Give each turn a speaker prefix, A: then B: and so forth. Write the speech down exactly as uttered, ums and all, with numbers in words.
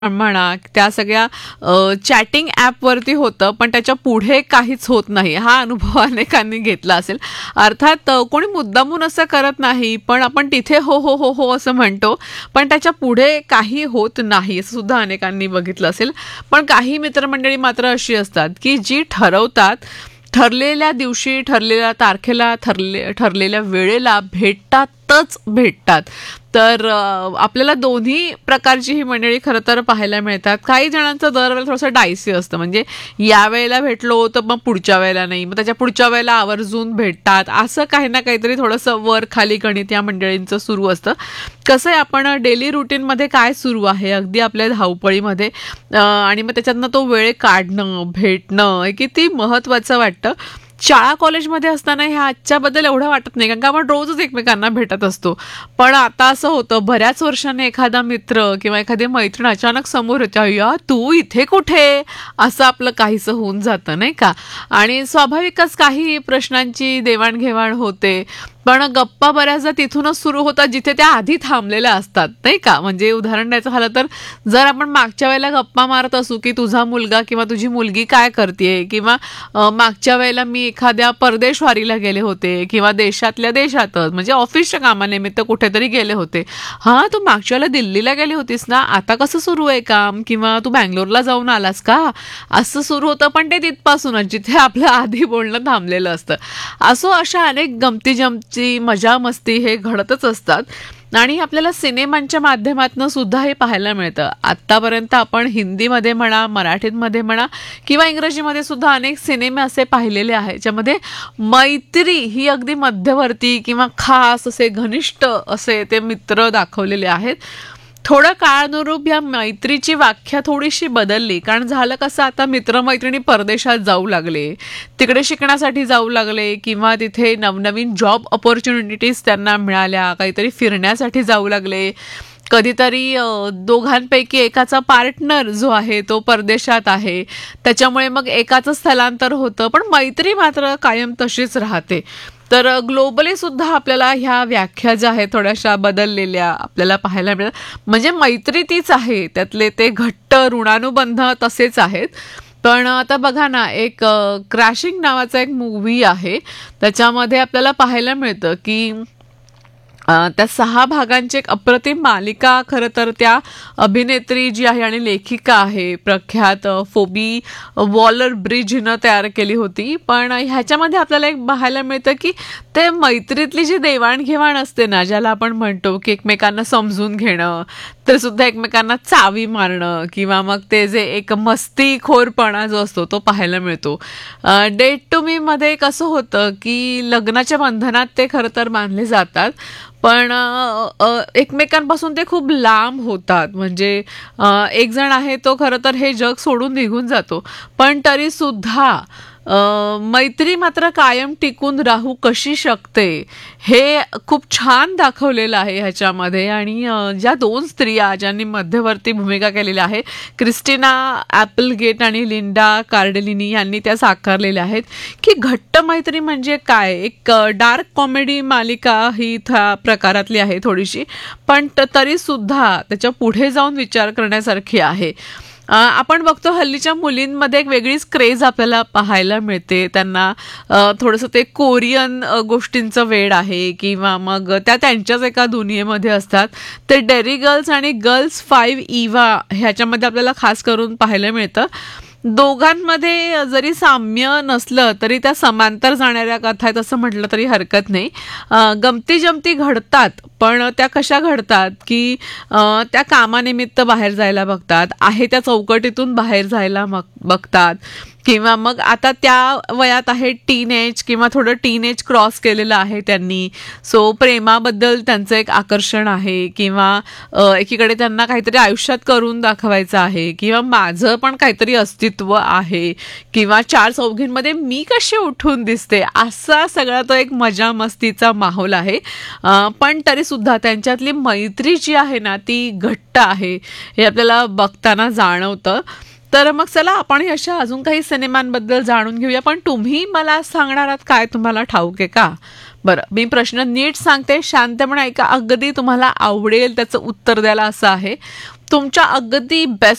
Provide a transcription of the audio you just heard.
A: म्हणा त्या सगळ्या चॅटिंग ॲपवरती होतं, पण त्याच्या पुढे काहीच होत नाही. हा अनुभव अनेकांनी घेतला असेल. अर्थात अ, कोणी मुद्दामून असं करत नाही, पण आपण तिथे हो हो हो हो असं म्हणतो, पण त्याच्या पुढे काही होत नाही असं सुद्धा अनेकांनी बघितलं असेल. पण काही मित्रमंडळी मात्र अशी असतात की जी ठरवतात, ठरलेल्या दिवशी, ठरलेल्या तारखेला, ठरले ठरलेल्या वेळेला भेटतातच भेटतात. तर अ, आपल्याला दोन्ही प्रकारची ही मंडळी खरं तर पाहायला मिळतात. काही जणांचं दरवेळेला थोडंसं डायसी असतं, म्हणजे या वेळेला भेटलो तर मग पुढच्या वेळेला नाही, मग त्याच्या पुढच्या वेळेला आवर्जून भेटतात. असं काही ना काहीतरी थोडंसं वर खाली गणित या मंडळींचं सुरू असतं. कसं आहे, आपण डेली रुटीनमध्ये काय सुरू आहे अगदी आपल्या धावपळीमध्ये, अ, आणि मग त्याच्यातनं तो वेळ काढणं, भेटणं हे किती महत्त्वाचं वाटतं. शाळा कॉलेजमध्ये असताना ह्या आजच्याबद्दल एवढं वाटत नाही, कारण का आपण रोजच एकमेकांना भेटत असतो. पण आता असं होतं, बऱ्याच वर्षांनी एखादा मित्र किंवा एखादी मैत्रीण अचानक समोर येते, या तू इथे कुठे, असं आपलं काहीसं होऊन जातं नाही का. आणि स्वाभाविकच काही प्रश्नांची देवाणघेवाण होते, पण गप्पा बऱ्याचदा तिथूनच सुरू होतात जिथे त्या आधी थांबलेल्या असतात नाही का. म्हणजे उदाहरण द्यायचं झालं तर, जर आपण मागच्या वेळेला गप्पा मारत असू की तुझा मुलगा किंवा तुझी मुलगी काय करते, किंवा अ, मागच्या वेळेला मी एखाद्या परदेशवारीला गेले होते किंवा देशातल्या देशातच म्हणजे ऑफिसच्या कामानिमित्त कुठेतरी गेले होते, हां तू मागच्या वेळेला दिल्लीला गेली होतीस ना, आता कसं सुरू आहे काम, किंवा तू बँगलोरला जाऊन आलास का, असं सुरू होतं. पण ते तिथपासूनच जिथे आपलं आधी बोलणं थांबलेलं असतं. असो, अशा अनेक गमती जमती, मजा मस्ती हे घडतच असतात. आणि आपल्याला सिनेमांच्या माध्यमातून सुद्धा हे पाहायला मिळतं. आत्तापर्यंत आपण हिंदीमध्ये म्हणा, मराठीमध्ये म्हणा किंवा इंग्रजीमध्ये सुद्धा अनेक सिनेमे असे पाहिलेले आहेत ज्यामध्ये मैत्री ही अगदी मध्यवर्ती किंवा खास असे घनिष्ठ असे ते मित्र दाखवलेले आहेत. थोडं काळानुरूप या मैत्रीची व्याख्या थोडीशी बदलली, कारण झालं कसं, आता मित्रमैत्रिणी परदेशात जाऊ लागले, तिकडे शिकण्यासाठी जाऊ लागले, किंवा तिथे नवनवीन जॉब ऑपॉर्च्युनिटीज त्यांना मिळाल्या, काहीतरी फिरण्यासाठी जाऊ लागले. कधीतरी अ, दोघांपैकी एकाचा पार्टनर जो आहे तो परदेशात आहे, त्याच्यामुळे मग एकाचं स्थलांतर होतं, पण मैत्री मात्र कायम तशीच राहते. तर ग्लोबली सुद्धा आपल्याला ह्या व्याख्या ज्या आहेत थोड्याशा बदललेल्या आपल्याला पाहायला मिळतात. म्हणजे मैत्री तीच आहे, त्यातले ते घट्ट ऋणानुबंध तसेच आहेत. पण आता बघा ना, एक क्रॅशिंग नावाचा एक मूव्ही आहे, त्याच्यामध्ये आपल्याला पाहायला मिळतं की अ, त्या सहा भागांची एक अप्रतिम मालिका खरं तर त्या अभिनेत्री जी आहे आणि लेखिका आहे प्रख्यात अ, फोबी वॉलर ब्रिज हिनं तयार केली होती. पण ह्याच्यामध्ये आपल्याला एक पाहायला मिळतं की ते मैत्रीतली जी देवाणघेवाण असते ना, ज्याला आपण म्हणतो की एकमेकांना समजून घेणं, तर सुद्धा एकमेकांना चावी मारणं, किंवा मग ते जे एक मस्तीखोरपणा जो असतो तो पाहायला मिळतो. डेट टू मी मध्ये कसं होतं की लग्नाच्या बंधनात ते खरं तर बांधले जातात, पण अ, अ, एकमेकांपासून ते खूप लांब होतात. म्हणजे अ, एक जण आहे तो खरं तर हे जग सोडून निघून जातो, पण तरी सुद्धा अ, मैत्री मात्र कायम टिकून राहू कशी शकते हे खूप छान दाखवलेलं आहे ह्याच्यामध्ये. आणि अ, ज्या दोन स्त्रिया ज्यांनी मध्यवर्ती भूमिका केलेल्या आहे, क्रिस्टिना ॲपलगेट आणि लिंडा कार्डेलिनी यांनी त्या साकारलेल्या आहेत, की घट्ट मैत्री म्हणजे काय. एक डार्क कॉमेडी मालिका ही त्या प्रकारातली आहे थोडीशी, पण तरी सुद्धा त्याच्या पुढे जाऊन विचार करण्यासारखी आहे. अ, आपण बघतो हल्लीच्या मुलींमध्ये एक वेगळीच क्रेज आपल्याला पाहायला मिळते. त्यांना अ, थोडंसं ते कोरियन अ, गोष्टींचं वेड आहे, किंवा मग त्या त्यांच्याच एका दुनियेमध्ये असतात. ते डेरी गर्ल्स आणि गर्ल्स फाईव्ह इव्हा ह्याच्यामध्ये आपल्याला खास करून पाहायला मिळतं. दोघांमध्ये जरी साम्य नसलं तरी त्या समांतर जाणाऱ्या कथा आहेत असं म्हटलं तरी हरकत नाही. अ, गमती जमती घडतात, पण त्या कशा घडतात की अ, त्या कामानिमित्त बाहेर जायला बघतात, आहे त्या चौकटीतून बाहेर जायला मग बघतात, किंवा मग आता त्या वयात आहे टीनेज, किंवा थोडं टीनेज क्रॉस केलेलं आहे त्यांनी, सो प्रेमाबद्दल त्यांचं एक आकर्षण आहे, किंवा अ, एकीकडे त्यांना काहीतरी आयुष्यात करून दाखवायचं आहे, किंवा माझं पण काहीतरी अस्तित्व आहे, किंवा चार चौघींमध्ये मी कशी उठून दिसते, असा सगळा तो एक मजा मस्तीचा माहोल आहे. अ, पण तरी सुद्धा त्यांच्यातली मैत्री जी आहे ना ती घट्ट आहे हे आपल्याला बघताना जाणवतं. तर मग चला आपण अशा अजून काही सिनेमांबद्दल जाणून घेऊया, पण तुम्ही मला सांगणार आहात काय, तुम्हाला ठाऊक आहे का. बरं, मी प्रश्न नीट सांगते, शांतपणे ऐका. अगदी तुम्हाला आवडेल त्याचं उत्तर द्यायला असं आहे. तुमच्या अगदी बेस्ट